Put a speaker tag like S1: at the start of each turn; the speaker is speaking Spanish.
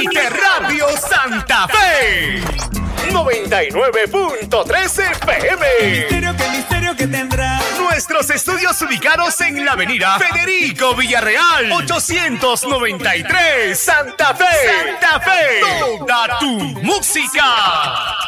S1: de Radio Santa Fe. 99.3 FM.
S2: ¿Qué misterio que tendrá?
S1: Nuestros estudios ubicados en la avenida Federico Villarreal, 893, Santa Fe. Santa Fe. Toda tu música.